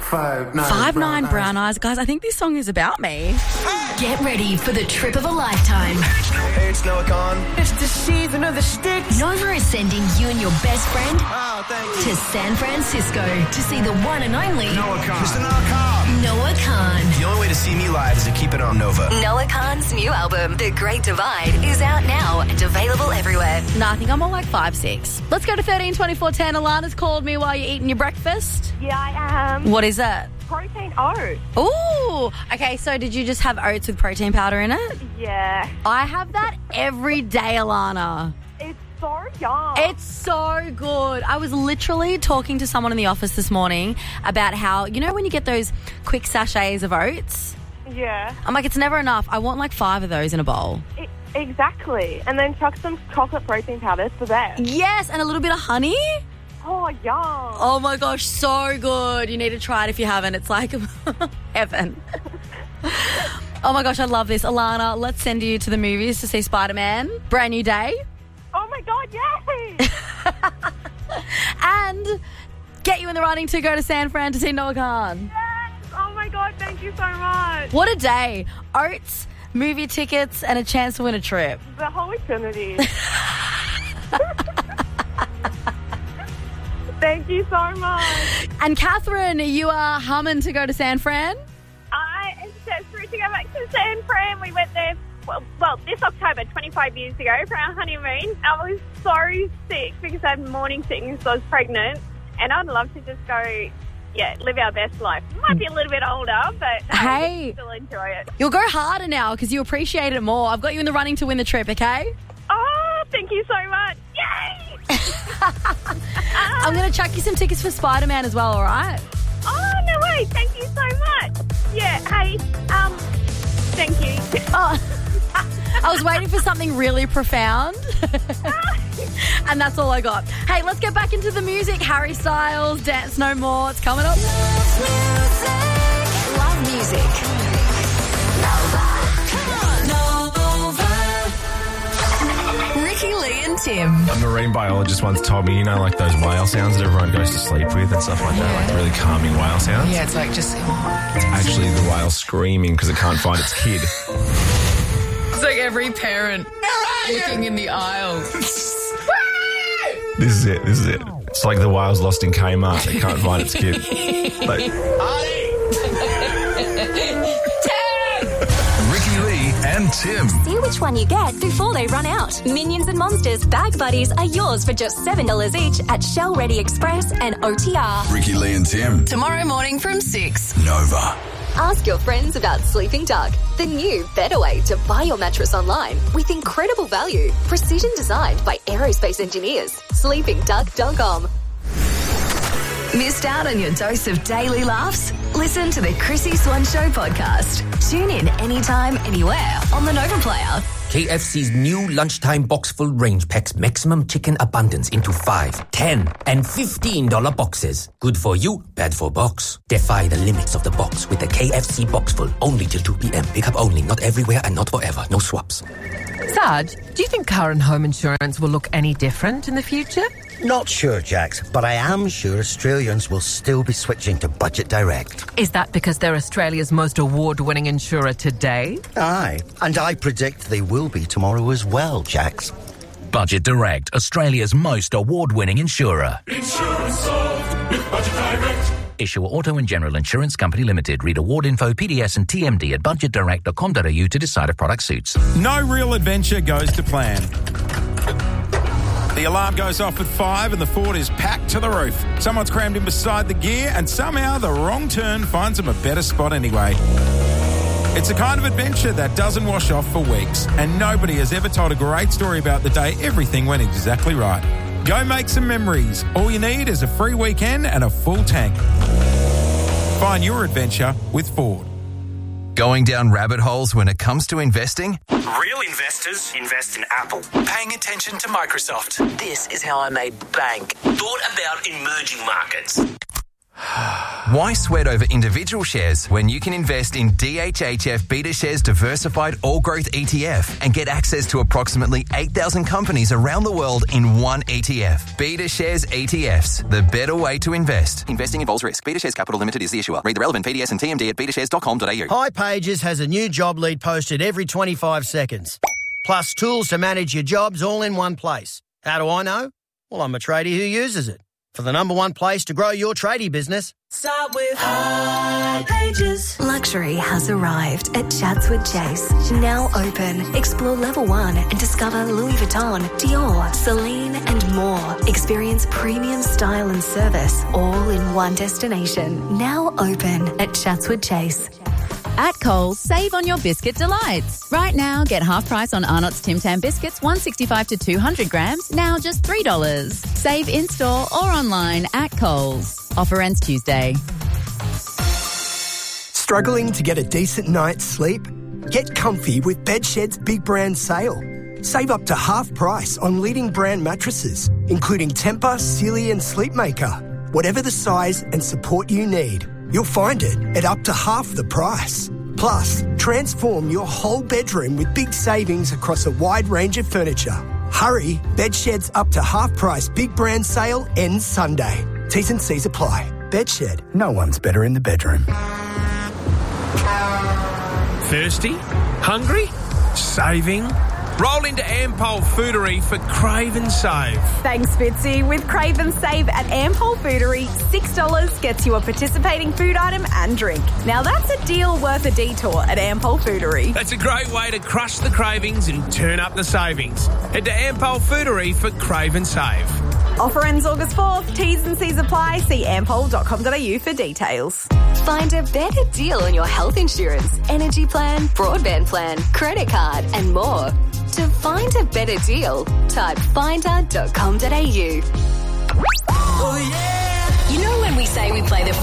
5'9" Brown Eyes. Guys, I think this song is about me. Get ready for the trip of a lifetime. Hey, it's Noah Khan. It's the season of the sticks. Nova is sending you and your best friend Thank you. to San Francisco to see the one and only Noah Khan. Mr. Noah Khan. Noah Khan. The only way to see me live is to keep it on Nova. Noah Khan's new album, The Great Divide, is out now and available everywhere. Nah, I think I'm more like 5'6". Let's go to 13 24 10. Alana's called me while you're eating your breakfast. Yeah, I am. What is it? Protein oats. Ooh. Okay, so did you just have oats with protein powder in it? Yeah. I have that every day, Alana. It's so yum. It's so good. I was literally talking to someone in the office this morning about how, you know when you get those quick sachets of oats? Yeah. I'm like, it's never enough. I want like 5 of those in a bowl. Exactly. And then chuck some chocolate protein powder. It's the best. Yes, and a little bit of honey. Oh, yum. Oh my gosh, so good. You need to try it if you haven't. It's like heaven. Oh my gosh, I love this. Alana, let's send you to the movies to see Spider-Man. Brand new day. Oh my God, yay! And get you in the running to go to San Fran to see Noah Khan. Yes! Oh my God, thank you so much. What a day. Oats, movie tickets, and a chance to win a trip. The whole eternity. Thank you so much. And Catherine, you are humming to go to San Fran? I am desperate to go back to San Fran. We went there, well, this October, 25 years ago, for our honeymoon. I was so sick because I had morning sickness, so I was pregnant. And I'd love to just go, live our best life. Might be a little bit older, but hey, still enjoy it. You'll go harder now because you appreciate it more. I've got you in the running to win the trip, okay? Oh, thank you so much. Yay! I'm going to chuck you some tickets for Spider-Man as well, all right? Oh, no way. Thank you so much. Yeah, hey, thank you. Oh, I was waiting for something really profound. And that's all I got. Hey, let's get back into the music. Harry Styles, Dance No More. It's coming up. Love music. Ricky, Lee and Tim. A marine biologist once told me, like those whale sounds that everyone goes to sleep with and stuff like that, like really calming whale sounds? Yeah, it's like just... It's actually the whale screaming because it can't find its kid. It's like every parent looking in the aisle. This is it. It's like the whale's lost in Kmart. It can't find its kid. Like, Ricky, Lee and Tim. See which one you get before they run out. Minions and Monsters Bag Buddies are yours for just $7 each at Shell Ready Express and OTR. Ricky, Lee and Tim. Tomorrow morning from 6. Nova. Ask your friends about Sleeping Duck, the new, better way to buy your mattress online with incredible value. Precision designed by aerospace engineers. SleepingDuck.com. Missed out on your dose of daily laughs? Listen to the Chrissy Swan Show podcast. Tune in anytime, anywhere on the Nova Player. KFC's new lunchtime box full range packs maximum chicken abundance into 5, 10, and $15 boxes. Good for you, bad for box. Defy the limits of the box with the KFC box full only till 2 p.m. Pick up only, not everywhere and not forever. No swaps. Sarge, do you think car and home insurance will look any different in the future? Not sure, Jax, but I am sure Australians will still be switching to Budget Direct. Is that because they're Australia's most award-winning insurer today? Aye, and I predict they will be tomorrow as well, Jax. Budget Direct, Australia's most award-winning insurer. Insurance solved with Budget Direct. Issuer Auto and General Insurance Company Limited. Read award info, PDS and TMD at budgetdirect.com.au to decide if product suits. No real adventure goes to plan. The alarm goes off at 5 and the Ford is packed to the roof. Someone's crammed in beside the gear and somehow the wrong turn finds them a better spot anyway. It's the kind of adventure that doesn't wash off for weeks, and nobody has ever told a great story about the day everything went exactly right. Go make some memories. All you need is a free weekend and a full tank. Find your adventure with Ford. Going down rabbit holes when it comes to investing? Real investors invest in Apple. Paying attention to Microsoft. This is how I made bank. Thought about emerging markets. Why sweat over individual shares when you can invest in DHHF BetaShares Diversified All-Growth ETF and get access to approximately 8,000 companies around the world in one ETF? BetaShares ETFs, the better way to invest. Investing involves risk. BetaShares Capital Limited is the issuer. Read the relevant PDS and TMD at betashares.com.au. Hi Pages has a new job lead posted every 25 seconds. Plus tools to manage your jobs all in one place. How do I know? Well, I'm a tradie who uses it. For the number one place to grow your tradie business, start with Hi Pages. Luxury has arrived at Chatswood Chase. Now open. Explore level 1 and discover Louis Vuitton, Dior, Celine and more. Experience premium style and service all in one destination. Now open at Chatswood Chase. At Coles, save on your biscuit delights. Right now, get half price on Arnott's Tim Tam biscuits, 165 to 200 grams, now just $3. Save in-store or online at Coles. Offer ends Tuesday. Struggling to get a decent night's sleep? Get comfy with Bedshed's Big Brand Sale. Save up to half price on leading brand mattresses, including Tempur, Sealy and Sleepmaker. Whatever the size and support you need, you'll find it at up to half the price. Plus, transform your whole bedroom with big savings across a wide range of furniture. Hurry, Bedshed's up to half price Big Brand Sale ends Sunday. T's and C's apply. Bedshed, no one's better in the bedroom. Thirsty? Hungry? Saving? Roll into Ampol Foodery for Crave and Save. Thanks, Fitzy. With Crave and Save at Ampol Foodery, $6 gets you a participating food item and drink. Now that's a deal worth a detour at Ampol Foodery. That's a great way to crush the cravings and turn up the savings. Head to Ampol Foodery for Crave and Save. Offer ends August 4th. T's and C's apply. See ampol.com.au for details. Find a better deal on your health insurance, energy plan, broadband plan, credit card and more. To find a better deal, type finder.com.au. Oh yeah! You know when we say we play the